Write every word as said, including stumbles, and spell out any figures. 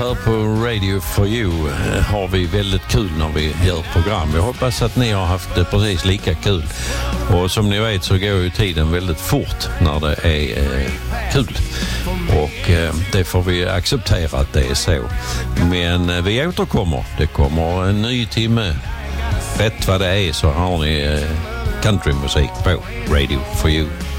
här på Radio for You har vi väldigt kul när vi gör program. Jag hoppas att ni har haft det precis lika kul. Och som ni vet så går ju tiden väldigt fort när det är eh, kul. Och eh, det får vi acceptera att det är så. Men eh, vi återkommer. Det kommer en ny timme. Rätt vad det är så har ni eh, countrymusik på Radio for You.